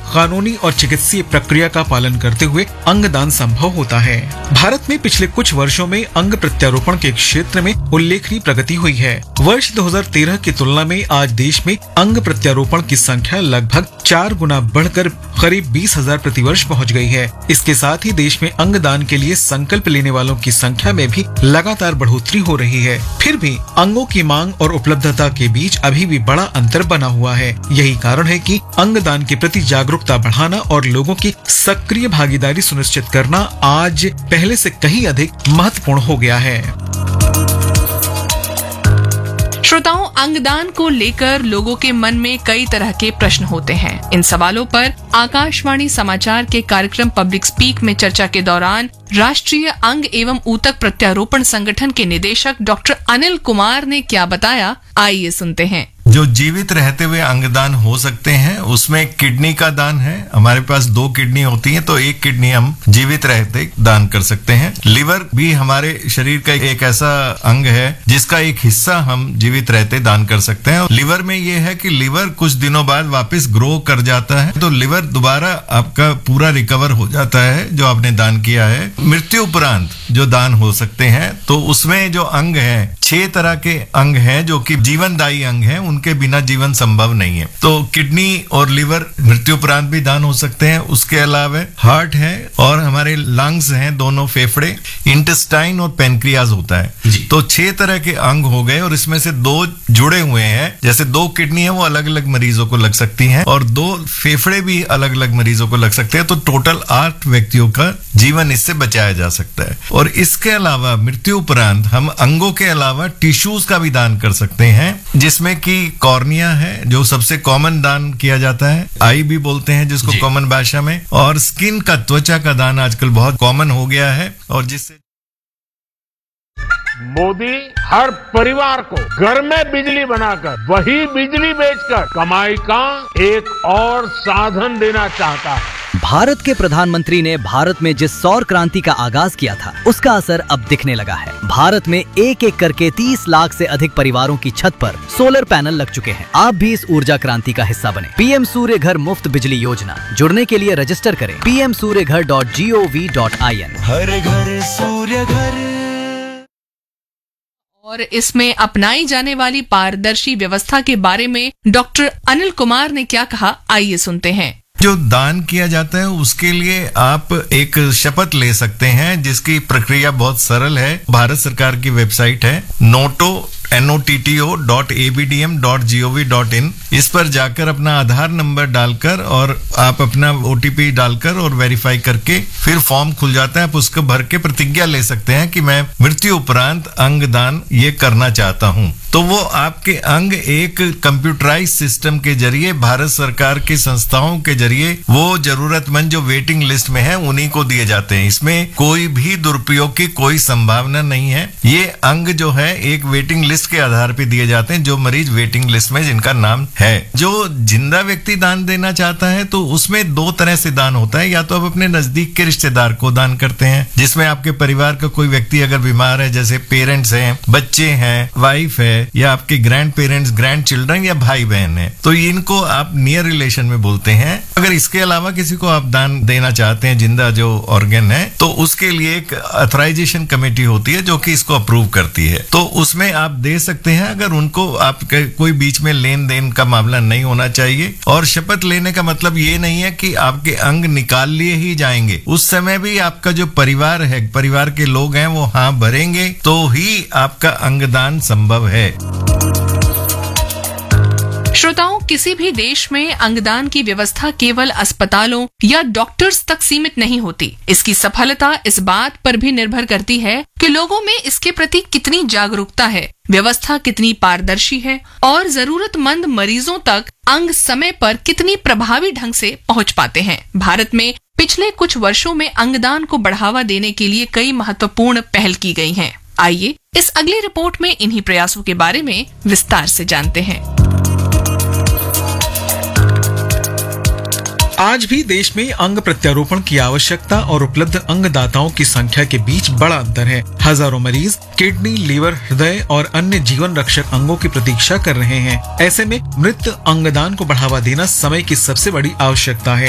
कानूनी और चिकित्सीय प्रक्रिया का पालन करते हुए अंगदान संभव होता है। भारत में पिछले कुछ वर्षों में अंग प्रत्यारोपण के क्षेत्र में उल्लेखनीय प्रगति हुई है। वर्ष 2013 की तुलना में आज देश में अंग प्रत्यारोपण की संख्या लगभग 4 गुना बढ़कर करीब 20,000 प्रतिवर्ष पहुंच गई है। इसके साथ ही देश में अंगदान के लिए संकल्प लेने वालों की संख्या में भी लगातार बढ़ोतरी हो रही है। फिर भी अंगों की मांग और उपलब्धता के बीच अभी भी बड़ा अंतर बना हुआ है। यही कारण है कि अंगदान के प्रति जागरूकता बढ़ाना और लोगों की सक्रिय भागीदारी सुनिश्चित करना आज पहले से कहीं अधिक महत्वपूर्ण हो गया है। श्रोताओं, अंगदान को लेकर लोगों के मन में कई तरह के प्रश्न होते हैं। इन सवालों पर आकाशवाणी समाचार के कार्यक्रम पब्लिक स्पीक में चर्चा के दौरान राष्ट्रीय अंग एवं ऊतक प्रत्यारोपण संगठन के निदेशक डॉक्टर अनिल कुमार ने क्या बताया, आइए सुनते हैं। जो जीवित रहते हुए अंगदान हो सकते हैं उसमें किडनी का दान है। हमारे पास 2 किडनी होती हैं तो 1 किडनी हम जीवित रहते दान कर सकते हैं। लिवर भी हमारे शरीर का एक ऐसा अंग है जिसका एक हिस्सा हम जीवित रहते दान कर सकते हैं। लिवर में ये है कि लिवर कुछ दिनों बाद वापस ग्रो कर जाता है तो लिवर दोबारा आपका पूरा रिकवर हो जाता है जो आपने दान किया है। मृत्यु उपरांत जो दान हो सकते हैं तो उसमें जो अंग है 6 तरह के अंग हैं जो कि जीवनदायी अंग हैं, उनके बिना जीवन संभव नहीं है। तो किडनी और लिवर मृत्यु उपरांत भी दान हो सकते हैं। उसके अलावा हार्ट है और हमारे लंग्स हैं, दोनों फेफड़े, इंटेस्टाइन और पेनक्रियाज होता है। तो 6 तरह के अंग हो गए और इसमें से 2 जुड़े हुए हैं। जैसे 2 किडनी है वो अलग अलग मरीजों को लग सकती हैं और 2 फेफड़े भी अलग अलग मरीजों को लग सकते हैं। तो टोटल 8 व्यक्तियों का जीवन इससे बचाया जा सकता है। और इसके अलावा मृत्यु उपरांत हम अंगों के अलावा टिश्यूज का भी दान कर सकते हैं, जिसमें कि कॉर्निया है जो सबसे कॉमन दान किया जाता है, आई भी बोलते हैं जिसको कॉमन भाषा में, और स्किन का, त्वचा का दान आजकल बहुत कॉमन हो गया है। और जिससे मोदी हर परिवार को घर में बिजली बनाकर वही बिजली बेचकर कमाई का एक और साधन देना चाहता है। भारत के प्रधानमंत्री ने भारत में जिस सौर क्रांति का आगाज किया था उसका असर अब दिखने लगा है। भारत में एक एक करके 30 लाख से अधिक परिवारों की छत पर सोलर पैनल लग चुके हैं। आप भी इस ऊर्जा क्रांति का हिस्सा बने। पीएम सूर्य घर मुफ्त बिजली योजना, जुड़ने के लिए रजिस्टर करें pmsuryaghar.gov.in। हर घर सूर्य घर। और इसमें अपनाई जाने वाली पारदर्शी व्यवस्था के बारे में डॉक्टर अनिल कुमार ने क्या कहा, आइए सुनते हैं। जो दान किया जाता है उसके लिए आप एक शपथ ले सकते हैं जिसकी प्रक्रिया बहुत सरल है। भारत सरकार की वेबसाइट है notto.abdm.gov.in। इस पर जाकर अपना आधार नंबर डालकर और आप अपना OTP डालकर और वेरीफाई करके फिर फॉर्म खुल जाता है। आप उसको भर के प्रतिज्ञा ले सकते हैं कि मैं मृत्यु उपरांत अंग दान ये करना चाहता हूँ। तो वो आपके अंग एक कंप्यूटराइज सिस्टम के जरिए भारत सरकार की संस्थाओं के जरिए वो जरूरतमंद जो वेटिंग लिस्ट में है उन्हीं को दिए जाते हैं। इसमें कोई भी दुरुपयोग की कोई संभावना नहीं है। ये अंग जो है एक वेटिंग लिस्ट के आधार पे दिए जाते हैं, जो मरीज वेटिंग लिस्ट में जिनका नाम है। जो जिंदा व्यक्ति दान देना चाहता है तो उसमें 2 तरह से दान होता है। या तो आप अपने नजदीक के रिश्तेदार को दान करते हैं, जिसमें आपके परिवार का कोई व्यक्ति अगर बीमार है, जैसे पेरेंट्स हैं, बच्चे हैं, वाइफ है, या आपके ग्रैंड पेरेंट्स, ग्रैंड चिल्ड्रन या भाई बहन है, तो इनको आप नियर रिलेशन में बोलते हैं। अगर इसके अलावा किसी को आप दान देना चाहते हैं जिंदा जो ऑर्गन है तो उसके लिए एक ऑथराइजेशन कमेटी होती है जो कि इसको अप्रूव करती है। तो उसमें आप दे सकते हैं अगर उनको आप कोई बीच में लेन देन का मामला नहीं होना चाहिए। और शपथ लेने का मतलब ये नहीं है कि आपके अंग निकाल लिए ही जाएंगे। उस समय भी आपका जो परिवार है, परिवार के लोग हैं, वो हाँ भरेंगे तो ही आपका अंगदान संभव है। श्रोताओं, किसी भी देश में अंगदान की व्यवस्था केवल अस्पतालों या डॉक्टर्स तक सीमित नहीं होती। इसकी सफलता इस बात पर भी निर्भर करती है कि लोगों में इसके प्रति कितनी जागरूकता है, व्यवस्था कितनी पारदर्शी है और जरूरतमंद मरीजों तक अंग समय पर कितनी प्रभावी ढंग से पहुंच पाते हैं। भारत में पिछले कुछ वर्षों में अंगदान को बढ़ावा देने के लिए कई महत्वपूर्ण पहल की गई हैं। आइए इस अगली रिपोर्ट में इन्हीं प्रयासों के बारे में विस्तार से जानते हैं। आज भी देश में अंग प्रत्यारोपण की आवश्यकता और उपलब्ध अंगदाताओं की संख्या के बीच बड़ा अंतर है। हजारों मरीज किडनी, लीवर, हृदय और अन्य जीवन रक्षक अंगों की प्रतीक्षा कर रहे हैं। ऐसे में मृत अंगदान को बढ़ावा देना समय की सबसे बड़ी आवश्यकता है।